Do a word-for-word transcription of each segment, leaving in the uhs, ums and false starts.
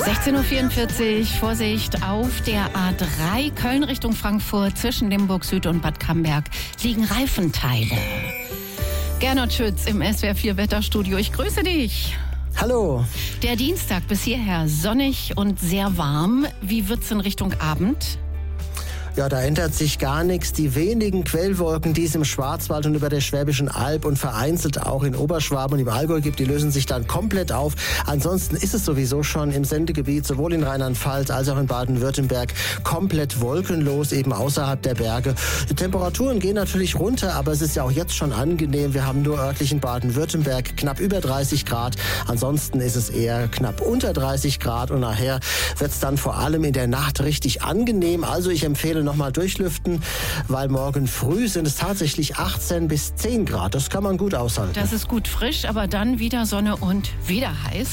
sechzehn Uhr vierundvierzig, Vorsicht, auf der A drei Köln Richtung Frankfurt zwischen Limburg Süd und Bad Camberg liegen Reifenteile. Gernot Schütz im S W R vier Wetterstudio, ich grüße dich. Hallo. Der Dienstag bis hierher sonnig und sehr warm. Wie wird's in Richtung Abend? Ja, da ändert sich gar nichts. Die wenigen Quellwolken, die es im Schwarzwald und über der Schwäbischen Alb und vereinzelt auch in Oberschwaben und im Allgäu gibt, die lösen sich dann komplett auf. Ansonsten ist es sowieso schon im Sendegebiet, sowohl in Rheinland-Pfalz als auch in Baden-Württemberg, komplett wolkenlos, eben außerhalb der Berge. Die Temperaturen gehen natürlich runter, aber es ist ja auch jetzt schon angenehm. Wir haben nur örtlich in Baden-Württemberg knapp über dreißig Grad. Ansonsten ist es eher knapp unter dreißig Grad und nachher wird es dann vor allem in der Nacht richtig angenehm. Also ich empfehle nochmal durchlüften, weil morgen früh sind es tatsächlich achtzehn bis zehn Grad. Das kann man gut aushalten. Das ist gut frisch, aber dann wieder Sonne und wieder heiß.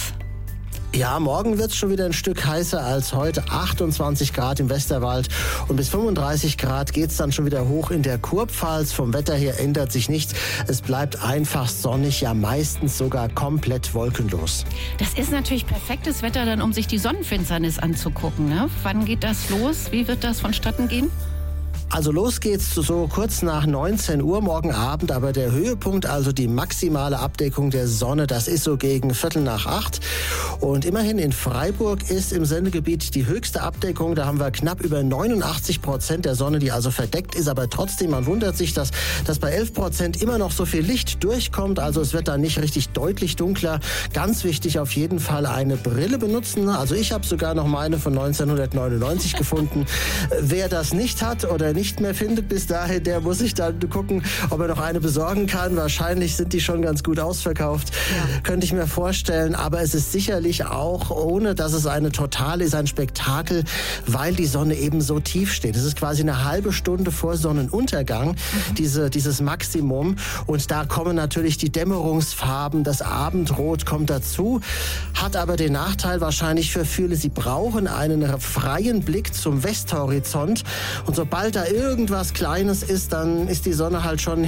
Ja, morgen wird es schon wieder ein Stück heißer als heute. achtundzwanzig Grad im Westerwald und bis fünfunddreißig Grad geht es dann schon wieder hoch in der Kurpfalz. Vom Wetter her ändert sich nichts. Es bleibt einfach sonnig, ja meistens sogar komplett wolkenlos. Das ist natürlich perfektes Wetter dann, um sich die Sonnenfinsternis anzugucken, ne? Wann geht das los? Wie wird das vonstatten gehen? Also los geht's so kurz nach neunzehn Uhr morgen Abend, aber der Höhepunkt, also die maximale Abdeckung der Sonne, das ist so gegen Viertel nach acht. Und immerhin in Freiburg ist im Sendegebiet die höchste Abdeckung. Da haben wir knapp über neunundachtzig Prozent der Sonne, die also verdeckt ist. Aber trotzdem, man wundert sich, dass, dass bei elf Prozent immer noch so viel Licht durchkommt. Also es wird dann nicht richtig deutlich dunkler. Ganz wichtig auf jeden Fall eine Brille benutzen. Also ich habe sogar noch meine von neunzehnhundertneunundneunzig gefunden. Wer das nicht hat oder nicht mehr findet bis dahin, der muss sich dann gucken, ob er noch eine besorgen kann. Wahrscheinlich sind die schon ganz gut ausverkauft, ja. Könnte ich mir vorstellen. Aber es ist sicherlich auch, ohne dass es eine totale ist, ein Spektakel, weil die Sonne eben so tief steht. Es ist quasi eine halbe Stunde vor Sonnenuntergang, mhm. diese, dieses Maximum. Und da kommen natürlich die Dämmerungsfarben, das Abendrot kommt dazu, hat aber den Nachteil wahrscheinlich für viele, sie brauchen einen freien Blick zum Westhorizont. Und sobald da irgendwas Kleines ist, dann ist die Sonne halt schon